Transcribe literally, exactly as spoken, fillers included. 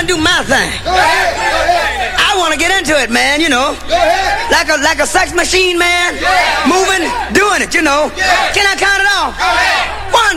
do my thing. Go ahead. Go ahead. I want to get into it, man, you know. Go ahead. Like a like a sex machine, man. Yeah. Moving, doing it, you know. Yeah. Can I count it off? Go ahead. One,